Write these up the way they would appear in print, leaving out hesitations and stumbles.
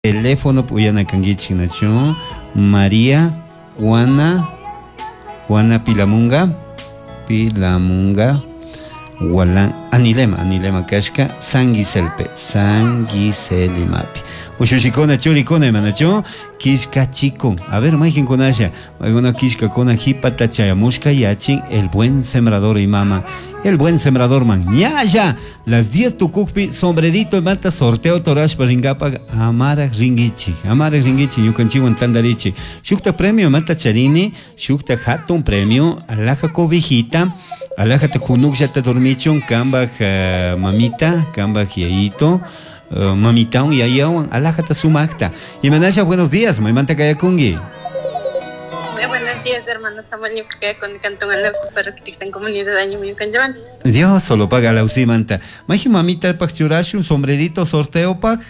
Teléfono puyana kangichi nacho María Juana Pilamunga Walan Anilema Kashka Sangiselimapi Ushushikona churikona manacho Kishka chico. A ver, imagín con Asha. Una kishka con hipata chayamushka yachin el buen sembrador y mama. El buen sembrador man. Ya. Las 10 tukukpi sombrerito y mata sorteo torash paringapa amara ringichi. Yukanchiwan tandarichi. Shukta premio mata charini. Shukta hatun premio. Alaja cobijita. Alaja te junuksha te dormichon. Kambaj mamita. Kambaj yaito. Mamita y ayawan. Alaja te sumakta. Y manasha buenos días. Maimanta kayakungi. Buenos días, hermano. Estamos que con Cantón Alauco para que tengan comunidad de año mío canjaban. Dios solo paga la usimanta. Maji mamita pak churash un sombrerito sorteo pak.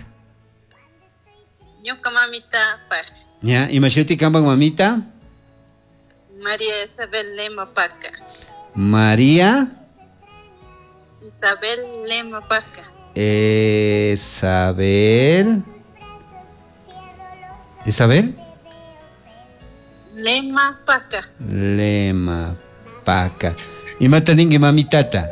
Yo con mamita pak. Ya, y machuti kambang mamita. María Isabel Lema Paca. María Isabel Lema Paca. Isabel Lema Paca. Y mataningue mamitata.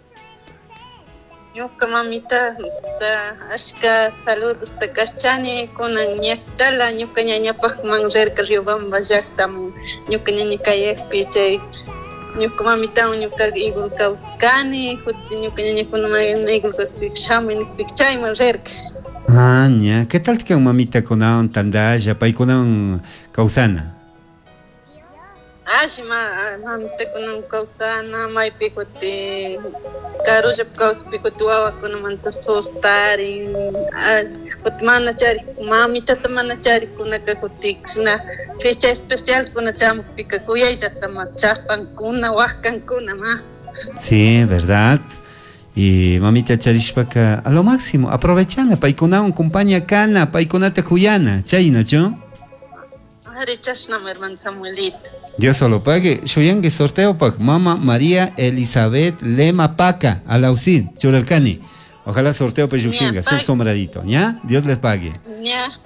Yo con mamita ashka salud usta kachani con ñaktala yo cañaña pak manzer que riobamba yaktam yo cañaña calle piche yo con mamita yo ca igul kauskani yo cañaña con igul kauskami pichay manzer. Ah, ya. ¿Qué tal que mamita con un tandaya pa con un causana? Mamita con un causana mai picote caruja picotuava con manto sostari mana cari mamita tamana cari con una fecha especial con chamo pica cuya ya tama chapan kuna wakan kuna ma. Sí, verdad. Y mamita charishpaka a lo máximo, aprovechando paikuna un compañía cana, paikunata cuyana, chayna, ¿no? Arichashna hermano Samuelito. Yo solo pague, shoyangue sorteo pak Mama María Elizabeth Lema Paca, a la UCID, Churalcani. Ojalá sorteo pe yuxinga, su sombradito, ¿ya? Dios les pague. Ya.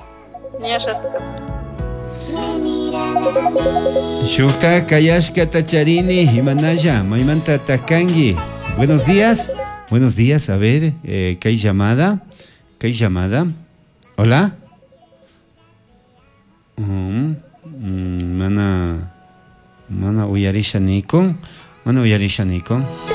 Shukta Kayashka Tacharini, Himanaya, Maimanta Takangi. Buenos días, a ver, ¿qué hay llamada? ¿Hola? Mana uyarisha Nico.